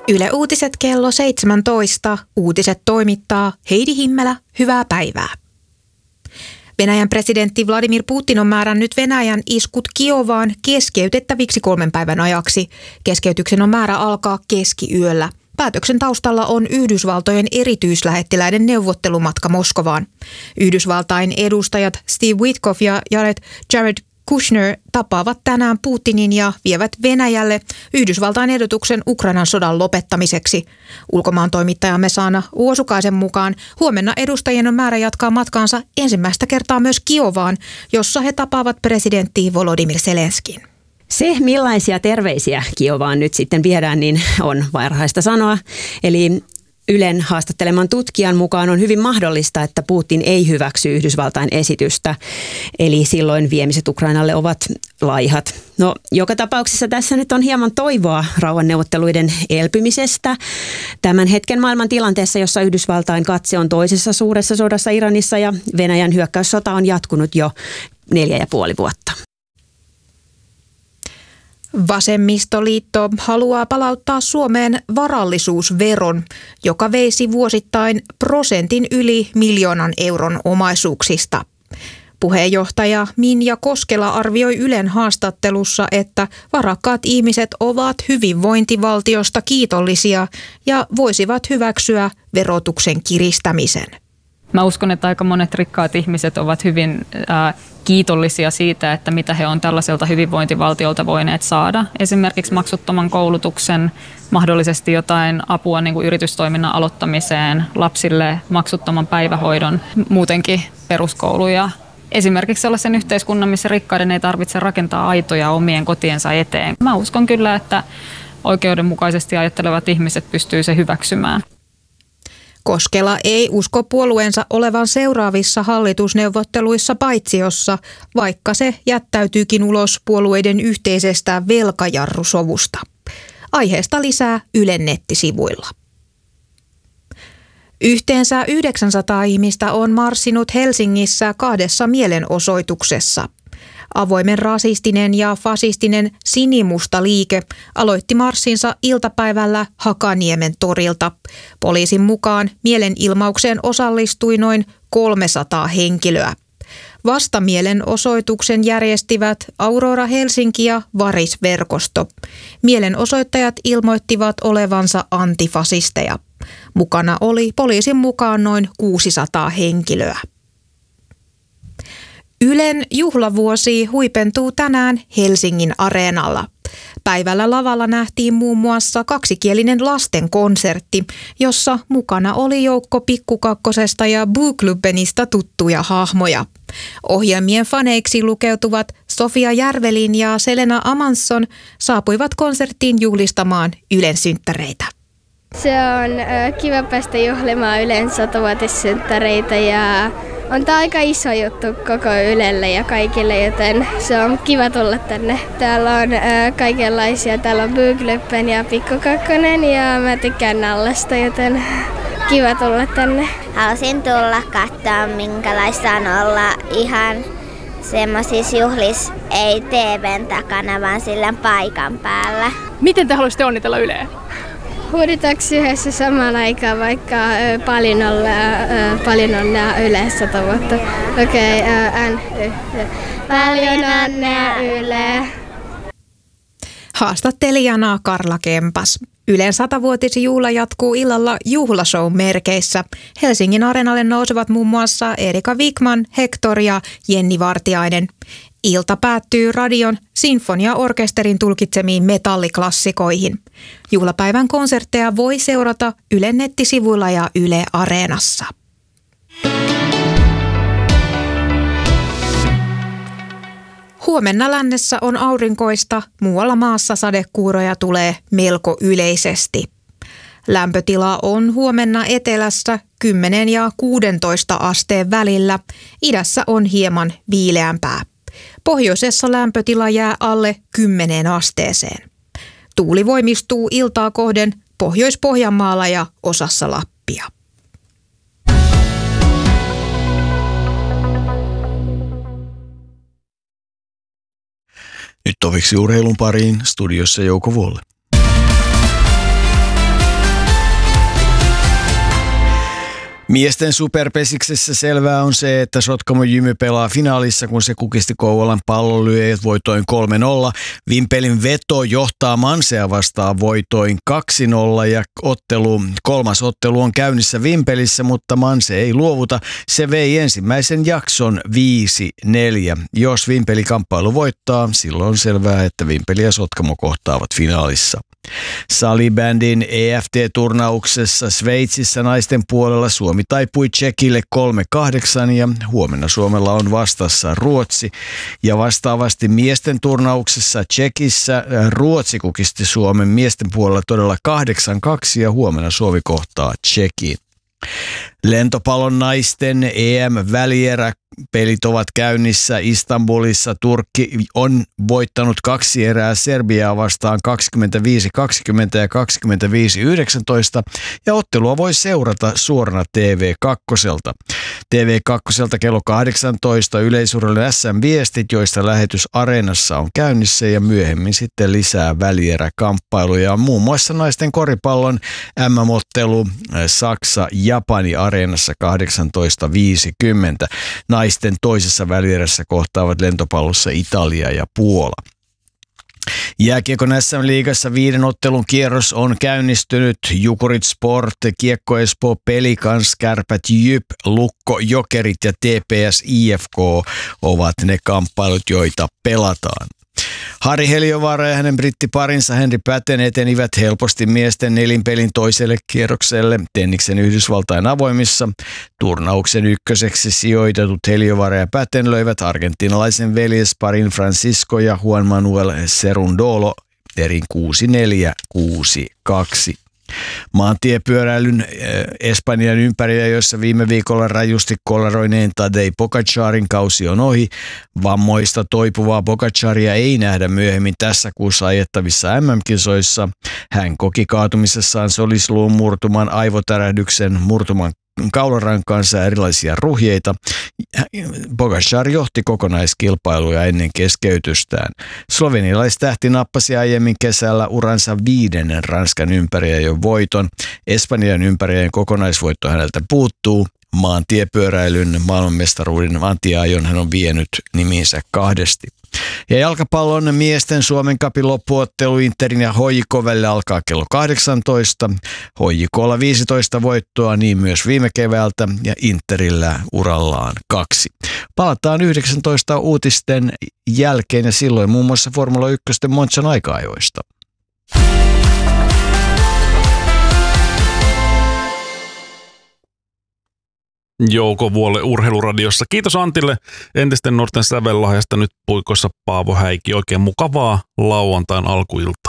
Yle Uutiset kello 17. Uutiset toimittaa Heidi Himmelä. Hyvää päivää. Venäjän presidentti Vladimir Putin on määrännyt Venäjän iskut Kiovaan keskeytettäviksi 3 päivän ajaksi. Keskeytyksen on määrä alkaa keskiyöllä. Päätöksen taustalla on Yhdysvaltojen erityislähettiläiden neuvottelumatka Moskovaan. Yhdysvaltain edustajat Steve Witkoff ja Jared Kushner tapaavat tänään Putinin ja vievät Venäjälle Yhdysvaltain ehdotuksen Ukrainan sodan lopettamiseksi. Ulkomaan toimittajamme Saana Uosukaisen mukaan huomenna edustajien on määrä jatkaa matkaansa ensimmäistä kertaa myös Kiovaan, jossa he tapaavat presidentti Volodymyr Zelenskin. Se, millaisia terveisiä Kiovaan nyt sitten viedään, niin on varhaista sanoa. Eli Ylen haastatteleman tutkijan mukaan on hyvin mahdollista, että Putin ei hyväksy Yhdysvaltain esitystä, eli silloin viemiset Ukrainalle ovat laihat. No, joka tapauksessa tässä nyt on hieman toivoa rauhanneuvotteluiden elpymisestä. Tämän hetken maailman tilanteessa, jossa Yhdysvaltain katse on toisessa suuressa sodassa Iranissa ja Venäjän hyökkäyssota on jatkunut jo 4,5 vuotta. Vasemmistoliitto haluaa palauttaa Suomeen varallisuusveron, joka veisi vuosittain prosentin yli 1 miljoonan euron omaisuuksista. Puheenjohtaja Minja Koskela arvioi Ylen haastattelussa, että varakkaat ihmiset ovat hyvinvointivaltiosta kiitollisia ja voisivat hyväksyä verotuksen kiristämisen. Mä uskon, että aika monet rikkaat ihmiset ovat hyvin kiitollisia siitä, että mitä he on tällaiselta hyvinvointivaltiolta voineet saada. Esimerkiksi maksuttoman koulutuksen, mahdollisesti jotain apua niin kuin yritystoiminnan aloittamiseen, lapsille maksuttoman päivähoidon, muutenkin peruskouluja. Esimerkiksi sellaisen yhteiskunnan, missä rikkaiden ei tarvitse rakentaa aitoja omien kotiensa eteen. Mä uskon kyllä, että oikeudenmukaisesti ajattelevat ihmiset pystyy se hyväksymään. Koskela ei usko puolueensa olevan seuraavissa hallitusneuvotteluissa paitsiossa, vaikka se jättäytyykin ulos puolueiden yhteisestä velkajarrusovusta. Aiheesta lisää Ylen nettisivuilla. Yhteensä 900 ihmistä on marssinut Helsingissä 2 mielenosoituksessa. Avoimen rasistinen ja fasistinen Sinimusta liike aloitti marssinsa iltapäivällä Hakaniemen torilta. Poliisin mukaan mielenilmaukseen osallistui noin 300 henkilöä. Vastamielenosoituksen järjestivät Aurora Helsinki ja Varis-verkosto. Mielenosoittajat ilmoittivat olevansa antifasisteja. Mukana oli poliisin mukaan noin 600 henkilöä. Ylen juhlavuosi huipentuu tänään Helsingin Areenalla. Päivällä lavalla nähtiin muun muassa kaksikielinen lastenkonsertti, jossa mukana oli joukko Pikku Kakkosesta ja Booklubenista tuttuja hahmoja. Ohjelmien faneiksi lukeutuvat Sofia Järvelin ja Selena Amansson saapuivat konserttiin juhlistamaan Ylen synttäreitä. Se on kiva päästä juhlimaan Ylen 100-vuotissynttäreitä ja on tämä aika iso juttu koko Ylelle ja kaikille, joten se on kiva tulla tänne. Täällä on kaikenlaisia, täällä on Bookluben ja Pikku Kakkonen ja mä tykkään Nallasta, joten kiva tulla tänne. Halusin tulla katsoa, minkälaista on olla ihan semmoisissa juhlissa, ei TV:n takana, vaan sillä paikan päällä. Miten te haluaisitte onnitella Yleä? Huuditaanko yhdessä samaan aikaan, vaikka paljon onnea Yle 100 vuotta? Okei, paljon onnea Yle. Haastattelijana Karla Kempas. Ylen 100-vuotisjuhla jatkuu illalla juhlashow-merkeissä. Helsingin Areenalle nousevat muun muassa Erika Wikman, Hector ja Jenni Vartiainen. Ilta päättyy radion sinfoniaorkesterin tulkitsemiin metalliklassikoihin. Juhlapäivän konsertteja voi seurata Ylen nettisivuilla ja Yle Areenassa. Huomenna lännessä on aurinkoista, muualla maassa sadekuuroja tulee melko yleisesti. Lämpötila on huomenna etelässä 10 ja 16 asteen välillä, idässä on hieman viileämpää. Pohjoisessa lämpötila jää alle 10 asteeseen. Tuuli voimistuu iltaa kohden Pohjois-Pohjanmaalla ja osassa Lappia. Nyt toviksi urheilun pariin, studiossa Jouko Vuolle. Miesten superpesiksessä selvää on se, että Sotkamo Jymy pelaa finaalissa, kun se kukisti Kouvolan Pallonlyöjät voitoin 3-0. Vimpelin Veto johtaa Mansea vastaan voitoin 2-0 ja kolmas ottelu on käynnissä Vimpelissä, mutta Manse ei luovuta. Se vei ensimmäisen jakson 5-4. Jos Vimpeli kamppailu voittaa, silloin on selvää, että Vimpeli ja Sotkamo kohtaavat finaalissa. Salibändin EFT-turnauksessa Sveitsissä naisten puolella Suomi taipui Tšekille 3-8 ja huomenna Suomella on vastassa Ruotsi. Ja vastaavasti miesten turnauksessa Tšekissä Ruotsi kukisti Suomen miesten puolella todella 8-2 ja huomenna Suomi kohtaa Tšekin. Lentopallon naisten EM-välieräpelit ovat käynnissä Istanbulissa. Turkki on voittanut 2 erää Serbiaa vastaan 25-20 ja 25-19 ja ottelua voi seurata suorana TV2:lta. TV2:lta kello 18 yleisurheilun SM-viestit, joista lähetys Areenassa on käynnissä ja myöhemmin sitten lisää välieräkamppailuja. Muun muassa naisten koripallon MM-ottelu Saksa-Japani Areenassa 18.50. Naisten toisessa välierässä kohtaavat lentopallossa Italia ja Puola. Jääkiekon SM-liigassa 5 ottelun kierros on käynnistynyt. Jukurit Sport, Kiekko Espoo, Pelikans, Kärpät, Jyp, Lukko, Jokerit ja TPS IFK ovat ne kamppailut, joita pelataan. Harri Heliövaara ja hänen brittiparinsa Henri Päten etenivät helposti miesten nelinpelin toiselle kierrokselle Tenniksen Yhdysvaltain avoimissa. Turnauksen ykköseksi sijoitetut Heliövaara ja Päten löivät argentinalaisen veljesparin Francisco ja Juan Manuel Cerundolo erin 6-4, 6-2. Maantiepyöräilyn Espanjan ympärillä, joissa viime viikolla rajusti kolaroineen Tadej Pogačarin kausi on ohi. Vammoista toipuvaa Pogačaria ei nähdä myöhemmin tässä kuussa ajettavissa MM-kisoissa. Hän koki kaatumisessaan solisluun murtuman, aivotärähdyksen, murtuman kaularankaansa ja erilaisia ruhjeita. Pogačar johti kokonaiskilpailuja ennen keskeytystään. Slovenialaistähti nappasi aiemmin kesällä uransa 5. Ranskan ympäriajon voiton. Espanjan ympäriajon kokonaisvoitto häneltä puuttuu. Maantiepyöräilyn maailmanmestaruuden antiajon hän on vienyt nimiinsä 2. Ja jalkapallon miesten Suomen Cupin loppuottelu Interin ja HJK välillä alkaa kello 18. HJK:lla 15 voittoa, niin myös viime keväältä, ja Interillä urallaan 2. Palataan 19 uutisten jälkeen ja silloin muun muassa Formula 1 Monzan aika-ajoista. Jouko Vuolle Urheiluradiossa. Kiitos Antille entisten nuorten sävellahjasta. Nyt puikoissa Paavo Häikki. Oikein mukavaa lauantain alkuiltaa.